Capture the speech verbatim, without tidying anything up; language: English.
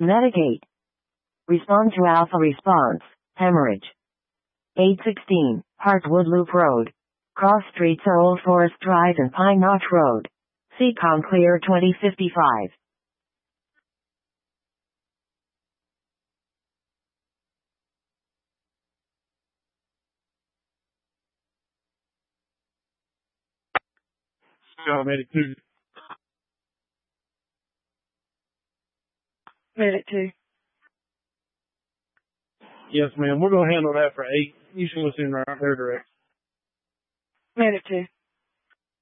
Medigate. Respond to alpha response. Hemorrhage. eight sixteen, Heartwood Loop Road. Cross streets are Old Forest Drive and Pine Notch Road. Seacon clear twenty fifty-five. Sky Medic two. Medic two. Yes, ma'am. We're going to handle that for eight. You should listen right there direct. Medic two.